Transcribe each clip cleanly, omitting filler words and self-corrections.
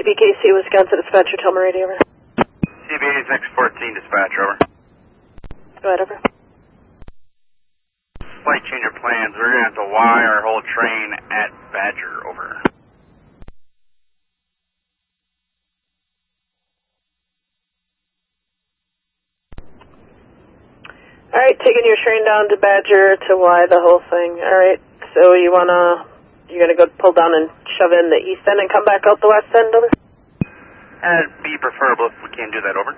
CBKC, Wisconsin dispatcher, tell me radio, over. CBA's next 14, dispatch, over. Go ahead, over. Flight change of plans. We're going to have to Y our whole train at Badger, over. Alright, taking your train down to Badger to Y the whole thing. Alright, so you're gonna go pull down and shove in the east end and come back out the west end, over? That'd be preferable if we can do that, over.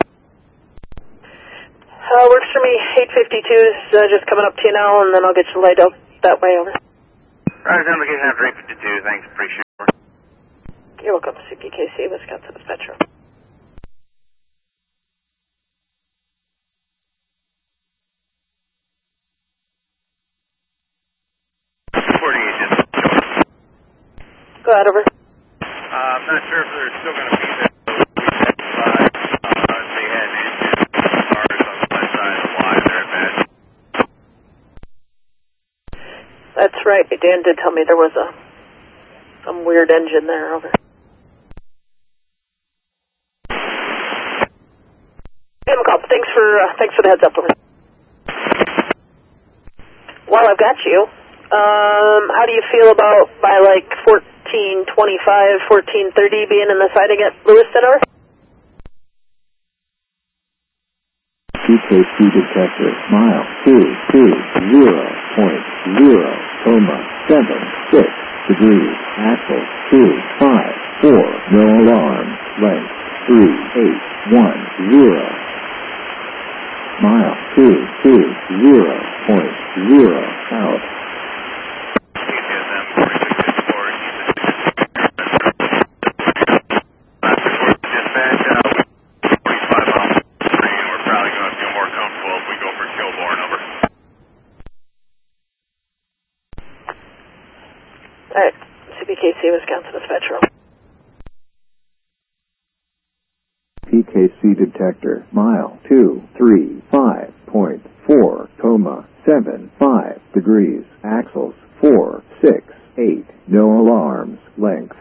Works for me. 852's just coming up to you now, and then I'll get you laid out that way, over. Roger, I'm looking at 352. Thanks, appreciate it, over. You're welcome, CPKC, Wisconsin dispatcher. Go ahead, over. I'm not sure if they're still going to be there. They had engine cars on the west side of the line there at Badger. That's right. Dan did tell me there was some weird engine there, over. Hey, McCall, thanks for the heads up, over. While I've got you, how do you feel about by like 1425, 1430 being in the siding at Lewiston, over? PKC detector, mile 220.0, 76 degrees, axle 254, no alarm, length 3810, mile 220.0 out. Alright, CBKC, Wisconsin dispatcher. PKC detector, mile 235.4, 75 degrees, axles 468, no alarms, length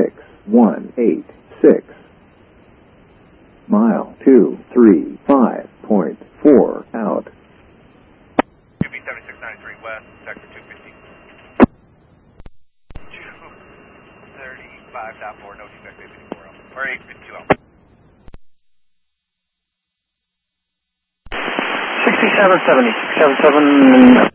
6186, mile 235.4 out. UB 7693 west, sector 250. 235.4, no defect, 854 out. Or 852 out. 6770, 6770.